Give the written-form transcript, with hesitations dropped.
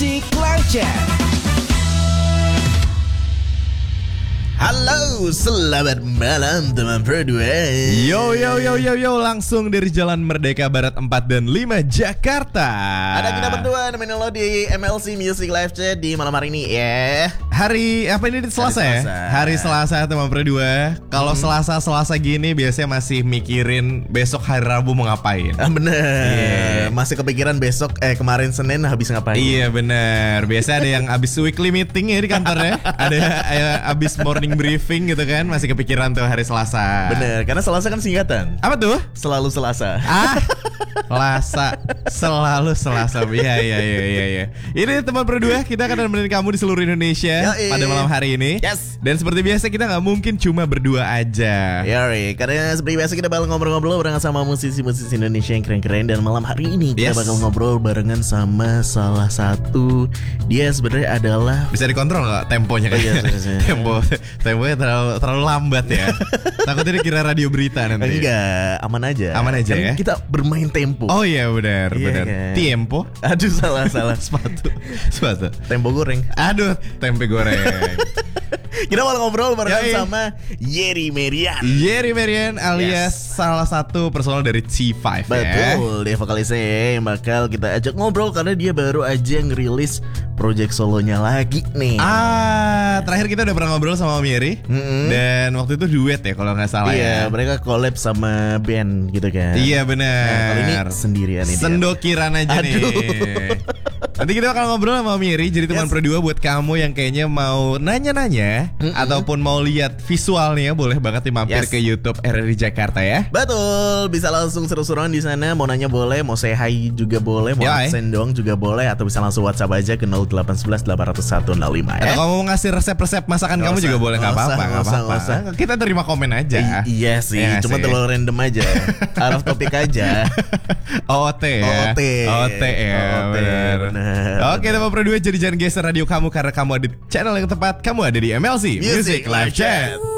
Music Live Chat. Halo, selamat malam teman berdua. Yo, langsung dari Jalan Merdeka Barat 4 dan 5 Jakarta. Ada kita berdua nemenin lo di MLC Music Live Chat di malam hari ini ya. Hari apa ini? Selasa ya? Hari Selasa teman berdua. Kalau Selasa gini biasanya masih mikirin besok hari Rabu mau ngapain. Bener. Masih kepikiran besok kemarin Senin habis ngapain. Iya bener. Biasa ada yang habis weekly meeting ya di kantornya. Ada habis morning briefing gitu kan. Masih kepikiran tuh hari Selasa. Bener, karena Selasa kan singkatan. Apa tuh? Selalu Selasa. Selasa, selalu Selasa. Iya. Ini teman berdua, kita akan nemenin kamu di seluruh Indonesia pada malam hari ini. Yes. Dan seperti biasa kita nggak mungkin cuma berdua aja. Yori, karena seperti biasa kita bakal ngobrol-ngobrol barengan sama musisi-musisi Indonesia yang keren-keren. Dan malam hari ini kita bakal ngobrol barengan sama salah satu. Dia sebenarnya adalah, bisa dikontrol nggak temponya kan? Temponya terlalu lambat ya. Takutnya dikira radio berita nanti. Enggak, aman aja. Aman aja ya. Kita bermain tempo. Oh iya benar. Kan? Tempo. Aduh salah. Sepatu. Tempo goreng. Aduh, tempe goreng. Kita mau ngobrol barengan sama Yeri Merian alias salah satu personal dari T5. Betul, dia vokalisnya yang bakal kita ajak ngobrol karena dia baru aja ngerilis project solonya lagi nih. Terakhir kita udah pernah ngobrol sama Om Yeri. Dan waktu itu duet ya kalau nggak salah. Iya, mereka collab sama band gitu kan. Iya benar. Nah, kali ini sendirian ini. Sendokiran aja nih. Nanti kita bakal ngobrol sama Om Yeri. Jadi teman berdua buat kamu yang kayaknya mau nanya-nanya ataupun mau lihat visualnya, boleh banget mampir ke YouTube RRI Jakarta ya. Betul, bisa langsung seru-seruan di sana. Mau nanya boleh, mau say hi juga boleh, mau absen doang juga boleh, atau bisa langsung WhatsApp aja ke 0811 801 05 ya. Atau kamu mau ngasih resep-resep masakan kamu juga boleh, nggak apa-apa. Kita terima komen aja. Iya sih, cuma terlalu random aja. Out of topic aja. OOT ya. Benar. Oke, teman berdua, jadi jangan geser radio kamu karena kamu ada di channel yang tepat. Kamu ada di MLC Music Live Chat.